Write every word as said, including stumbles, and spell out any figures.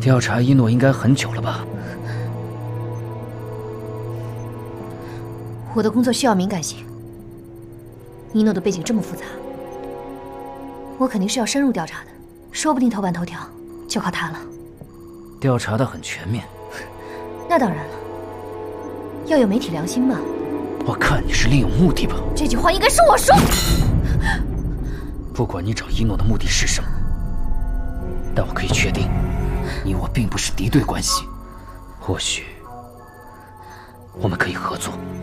调查一诺应该很久了吧？ 我的工作需要敏感性。一诺的背景这么复杂，我肯定是要深入调查的，说不定头版头条就靠他了。 调查的很全面。 那当然了，要有媒体良心嘛。 我看你是另有目的吧？ 这句话应该是我说。 不管你找一诺的目的是什么，但我可以确定，你我并不是敌对关系。或许我们可以合作。